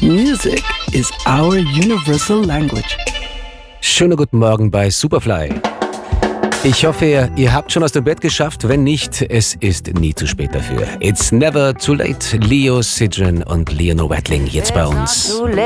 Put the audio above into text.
Music is our universal language. Schönen guten Morgen bei Superfly. Ich hoffe, ihr habt schon aus dem Bett geschafft. Wenn nicht, es ist nie zu spät dafür. It's never too late. Leo Sidran und Leonor Watling jetzt bei uns.